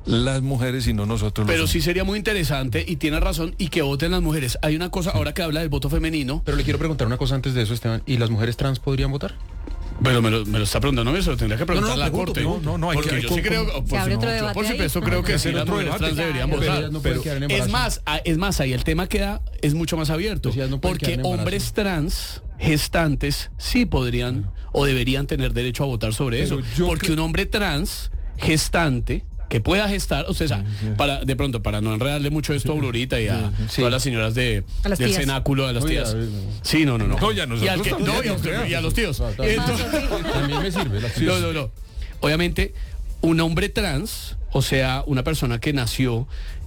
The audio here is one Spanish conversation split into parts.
las mujeres y no nosotros los Pero hombres. sí sería muy interesante, y tiene razón, y que voten las mujeres. Hay una cosa, ahora que habla del voto femenino. Pero le quiero preguntar una cosa antes de eso, Esteban. ¿Y las mujeres trans podrían votar? Bueno, me lo está preguntando, eso lo tendría que preguntar a la pregunto, Corte. no, hay porque que- yo sí creo, Se abre otro yo debate por ahí. supuesto creo que sí, hacer las otro mujeres debate. trans deberían Claro. Pero votar. ellas no pueden quedar en Es embarazo. más, ahí el tema es mucho más abierto, Pues ellas no pueden porque quedar en embarazo. hombres trans gestantes sí podrían o deberían tener derecho a votar sobre Pero eso, yo porque creo- un hombre trans gestante que pueda gestar, o sea, para no enredarle mucho esto a Aurorita y a todas las señoras del A las tías. cenáculo, a las Oye, tías. a ver, Sí, no. No, ya Y nosotros al que- también, no, y a usted- y a los tíos. Entonces- También me sirve. no. Obviamente, un hombre trans, o sea, una persona que nació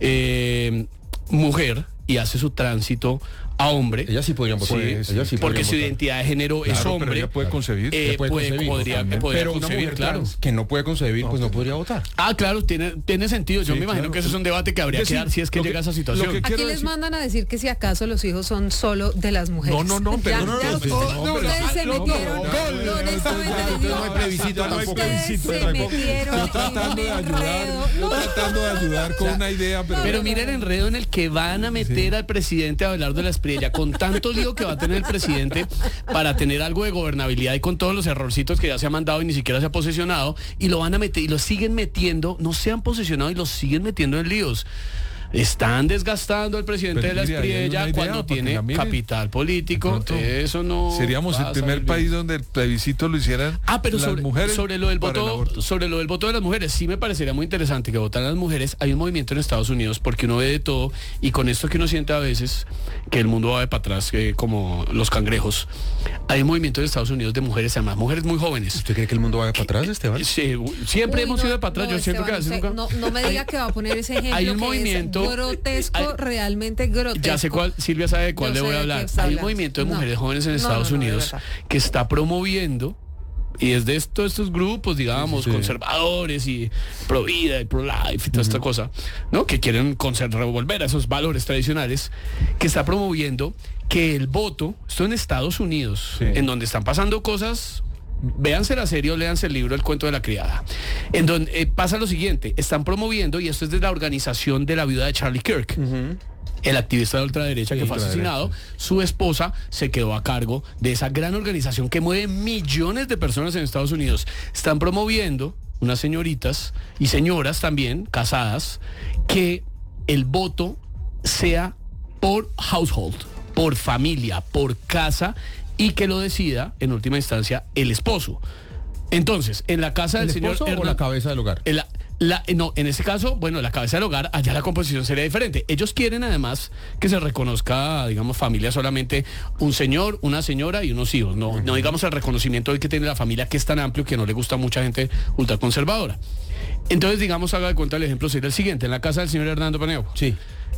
mujer y hace su tránsito a hombre. Ellas sí podrían votar. Sí, Ellas sí porque podrían su votar. identidad de género es Claro, pero hombre. ella puede concebir. Puede concebir. Podría Pero una concebir, mujer claro. trans que no puede concebir, pues no podría votar. Ah, claro, tiene sentido. Yo Sí, me imagino claro. que ese es un debate que habría Es que decir, dar si es que lo que- llega a esa lo situación. que- Aquí quiero les decir- mandan a decir que si acaso los hijos son solo de las mujeres. No, pero Ya, no, ya, no, ustedes se metieron. Honestamente les digo, no hay plebiscito tampoco. ustedes se metieron Yo tratando de en un ayudar, enredo. yo tratando de ayudar con una idea, Pero mira el enredo en el que van a meter al presidente Abelardo de la Espriella, con tanto lío que va a tener el presidente para tener algo de gobernabilidad y con todos los errorcitos que ya se ha mandado y ni siquiera se ha posesionado, y lo van a meter y lo siguen metiendo, no se han posesionado y lo siguen metiendo en líos. Están desgastando al presidente Pero de la mire, ahí hay Espriella una idea cuando para que tiene la miren. capital político. De pronto Eso no seríamos va el a primer salir país bien. donde el plebiscito lo hicieran Pero las mujeres sobre lo del para el voto, aborto. sobre lo del voto de las mujeres, sí me parecería muy interesante que votaran las mujeres. Hay un movimiento en Estados Unidos porque uno ve de todo, y con esto que uno siente a veces que el mundo va de para atrás, como los cangrejos. Hay un movimiento en Estados Unidos de mujeres, además mujeres muy jóvenes. ¿Usted cree que el mundo vaya para atrás, Esteban? Sí, siempre Uy, hemos ido de para atrás. Yo siento que a veces Esteban, nunca. no me diga que va a poner ese ejemplo Hay un que movimiento- es grotesco, realmente grotesco. Ya sé cuál, Silvia sabe de cuál Yo le sé voy a de qué hablar. está Hay un hablando. movimiento de No. mujeres jóvenes en No, Estados no, de Unidos verdad. que está promoviendo, y es de estos grupos, digamos, Sí, sí. conservadores y pro vida y pro life y toda esta cosa, ¿no? Que quieren revolver a esos valores tradicionales, que está promoviendo que el voto, esto en Estados Unidos, Sí. en donde están pasando cosas. Véanse la serie o léanse el libro El cuento de la criada, en donde pasa lo siguiente: están promoviendo, y esto es de la organización de la viuda de Charlie Kirk, el activista de ultraderecha que fue asesinado. Su esposa se quedó a cargo de esa gran organización que mueve millones de personas en Estados Unidos. Están promoviendo, unas señoritas y señoras también casadas, que el voto sea por household, por familia, por casa, y que lo decida en última instancia el esposo. Entonces, en la casa del ¿El señor esposo o Hernán- la cabeza del hogar? no, en ese caso, bueno, la cabeza del hogar, allá la composición sería diferente. Ellos quieren además que se reconozca, digamos, familia solamente un señor, una señora y unos hijos. No digamos el reconocimiento hoy que tiene la familia, que es tan amplio que no le gusta a mucha gente ultraconservadora. Entonces, digamos, haga de cuenta, el ejemplo sería el siguiente: en la casa del señor Hernando Peneo. Sí.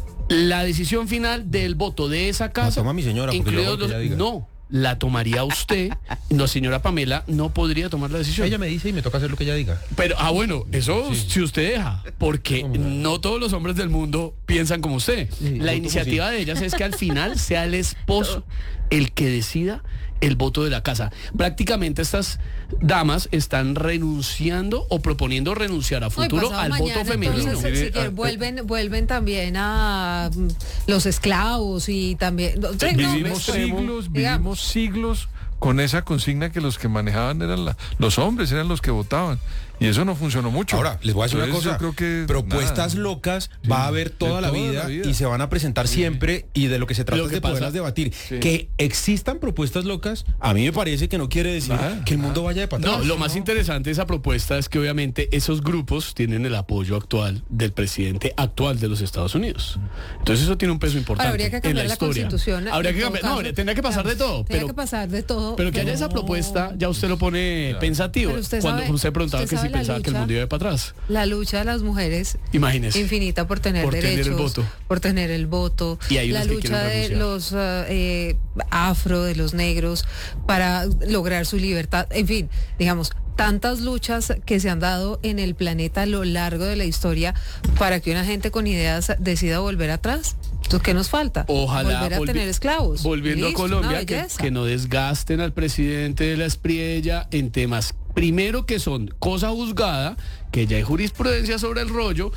La decisión final del voto de esa casa, toma mi señora, porque yo hago incluidos lo que ella diga. no, la tomaría usted. La señora Pamela no podría tomar la decisión. Ella me dice y me toca hacer lo que ella diga. Pero, bueno, eso si usted deja, porque no todos los hombres del mundo piensan como usted. Sí, La no, iniciativa de ellas es que al final sea el esposo el que decida el voto de la casa. Prácticamente estas damas están renunciando o proponiendo renunciar a No, y futuro pasado al mañana, voto femenino. entonces, si Mire, quieren, vuelven también a los esclavos y también. Sí, no, Vivimos digamos. siglos con esa consigna que los que manejaban eran los hombres, eran los que votaban. Y eso no funcionó mucho. Ahora, les voy a decir una Entonces, cosa. yo creo que propuestas nada. locas Sí, va a haber toda la vida y se van a presentar siempre, y de lo que se trata Lo es que de pasa- poderlas debatir. Sí. Que existan propuestas locas, a mí me parece que no quiere decir Nada, que el mundo vaya de para atrás. No, lo más interesante de esa propuesta es que obviamente esos grupos tienen el apoyo actual del presidente actual de los Estados Unidos. Entonces eso tiene un peso importante Habría que en cambiar la la historia. Constitución. Habría que en todo cambiar, no, caso. tendría que pasar de todo, Tendría que pasar de todo. pero que haya esa propuesta, ya usted lo pone pensativo. Pero usted Cuando sabe- usted preguntaba usted que si sabe la pensaba que el lucha. mundo iba para atrás. La lucha de las mujeres Imagínese. infinita por tener Por tener el derechos, voto. por tener el voto, Y hay la unas que lucha quieren de los afro, de los negros, para lograr su libertad, en fin, digamos, tantas luchas que se han dado en el planeta a lo largo de la historia para que una gente con ideas decida volver atrás. Entonces, ¿qué nos falta? Ojalá volver a tener esclavos. Volviendo Listo, a Colombia, una belleza. que no desgasten al presidente de la Espriella en temas, primero, que son cosa juzgada, que ya hay jurisprudencia sobre el rollo,